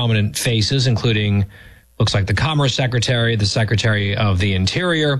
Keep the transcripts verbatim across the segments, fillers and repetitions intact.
prominent faces, including, looks like the Commerce Secretary, the Secretary of the Interior.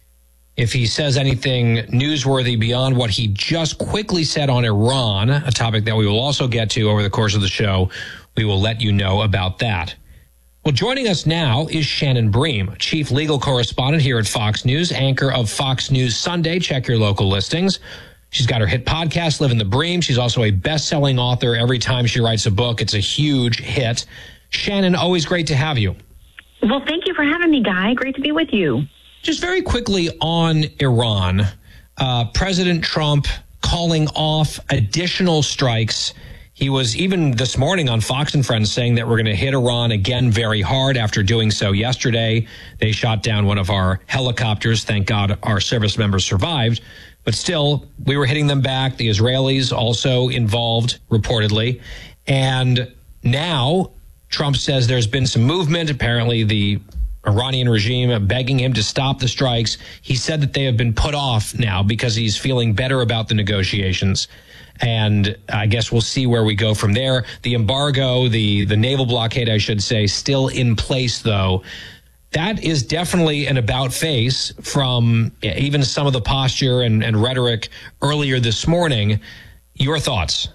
If he says anything newsworthy beyond what he just quickly said on Iran, a topic that we will also get to over the course of the show, we will let you know about that. Well, joining us now is Shannon Bream, chief legal correspondent here at Fox News, anchor of Fox News Sunday. Check your local listings. She's got her hit podcast, Living the Bream. She's also a best-selling author. Every time she writes a book, it's a huge hit. Shannon, always great to have you. Well, thank you for having me, Guy. Great to be with you. Just very quickly on Iran, uh, President Trump calling off additional strikes. He was even this morning on Fox and Friends saying that we're going to hit Iran again very hard after doing so yesterday. They shot down one of our helicopters. Thank God our service members survived. But still, we were hitting them back. The Israelis also involved, reportedly. And now Trump says there's been some movement. Apparently, the Iranian regime begging him to stop the strikes. He said that they have been put off now because he's feeling better about the negotiations. And I guess we'll see where we go from there. The embargo, the, the naval blockade, I should say, still in place, though. That is definitely an about face from even some of the posture and, and rhetoric earlier this morning. Your thoughts?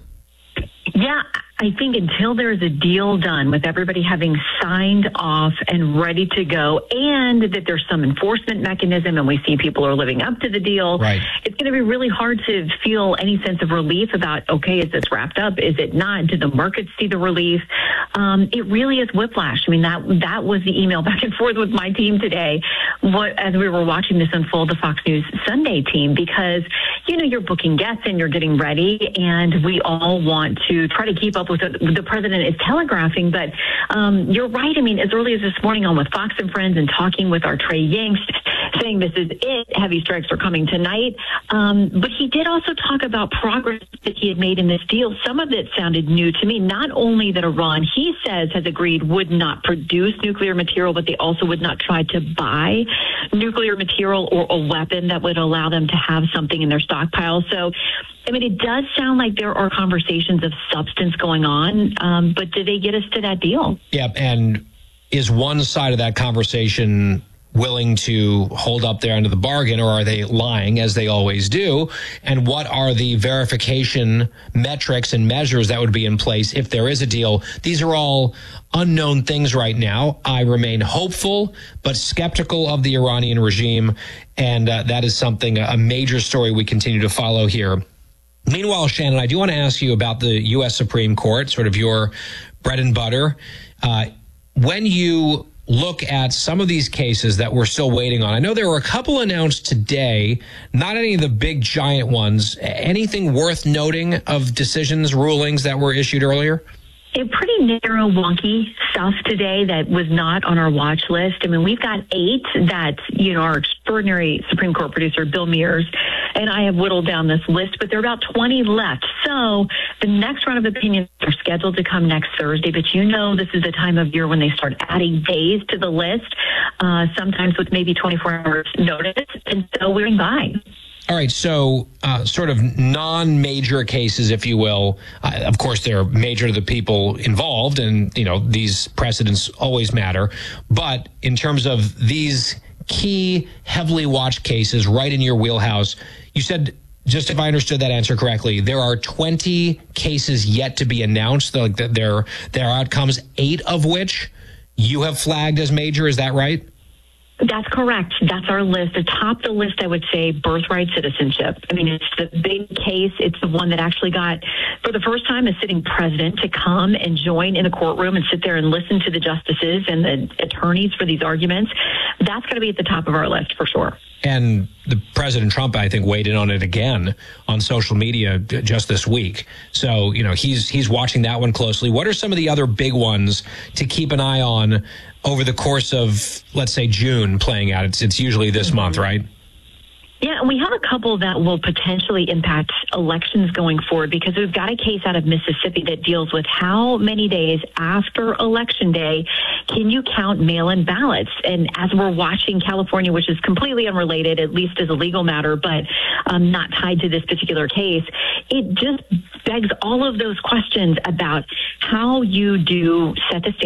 Yeah, I think until there's a deal done with everybody having signed off and ready to go, and that there's some enforcement mechanism and we see people are living up to the deal, right, it's going to be really hard to feel any sense of relief about, okay, is this wrapped up? Is it not? Did the markets see the relief? Um, it really is whiplash. I mean, that that was the email back and forth with my team today what, as we were watching this unfold, the Fox News Sunday team, because, you know, you're booking guests and you're getting ready, and we all want to try to keep up with what the president is telegraphing. But um, you're right. I mean, as early as this morning on with Fox and Friends and talking with our Trey Yanks, saying this is it, heavy strikes are coming tonight. Um, but he did also talk about progress that he had made in this deal. Some of it sounded new to me. Not only that Iran, he says, has agreed would not produce nuclear material, but they also would not try to buy nuclear material or a weapon that would allow them to have something in their stockpile. So, I mean, it does sound like there are conversations of substance going on, um, but do they get us to that deal? Yep. And is one side of that conversation willing to hold up their end of the bargain, or are they lying, as they always do? And what are the verification metrics and measures that would be in place if there is a deal? These are all unknown things right now. I remain hopeful, but skeptical of the Iranian regime. And uh, that is something, a major story we continue to follow here. Meanwhile, Shannon, I do want to ask you about the U S Supreme Court, sort of your bread and butter. Uh, when you look at some of these cases that we're still waiting on, I know there were a couple announced today, not any of the big giant ones. Anything worth noting of decisions, rulings that were issued earlier? A pretty narrow, wonky stuff today that was not on our watch list. I mean, we've got eight that, you know, our extraordinary Supreme Court producer, Bill Mears, and I have whittled down this list, but there are about twenty left. So the next round of opinions are scheduled to come next Thursday, but you know this is the time of year when they start adding days to the list, uh, sometimes with maybe twenty-four hours notice, and so we're by. All right, so uh, sort of non-major cases, if you will. Uh, of course, they're major to the people involved, and, you know, these precedents always matter. But in terms of these key, heavily watched cases right in your wheelhouse, you said, just if I understood that answer correctly, there are twenty cases yet to be announced, like their, their outcomes, eight of which you have flagged as major. Is that right? That's correct. That's our list. Atop the list, I would say birthright citizenship. I mean, it's the big case. It's the one that actually got, for the first time, a sitting president to come and join in the courtroom and sit there and listen to the justices and the attorneys for these arguments. That's going to be at the top of our list for sure. And the President Trump, I think, weighed in on it again on social media just this week. So, you know, he's he's watching that one closely. What are some of the other big ones to keep an eye on over the course of, let's say, June playing out? It's, it's usually this mm-hmm. month, right? Yeah, and we have a couple that will potentially impact elections going forward, because we've got a case out of Mississippi that deals with how many days after Election Day can you count mail-in ballots. And as we're watching California, which is completely unrelated, at least as a legal matter, but um, not tied to this particular case, it just begs all of those questions about how you do set the standard